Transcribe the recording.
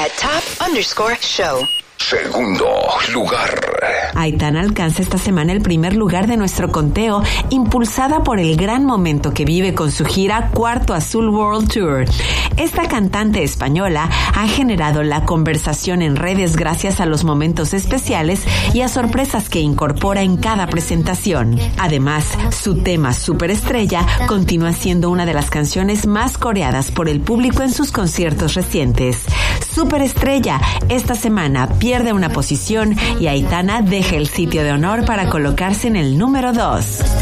@top_show. Segundo lugar. Aitana alcanza esta semana el primer lugar de nuestro conteo, impulsada por el gran momento que vive con su gira Cuarto Azul World Tour. Esta cantante española ha generado la conversación en redes gracias a los momentos especiales y a sorpresas que incorpora en cada presentación. Además, su tema Superestrella continúa siendo una de las canciones más coreadas por el público en sus conciertos recientes. Superestrella, esta semana pierde una posición y Aitana deja el sitio de honor para colocarse en el número 2.